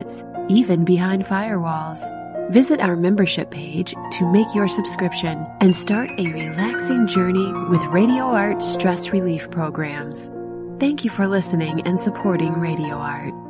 secrets, even behind firewalls. Visit our membership page to make your subscription and start a relaxing journey with Radio Art stress relief programs. Thank you for listening and supporting Radio Art.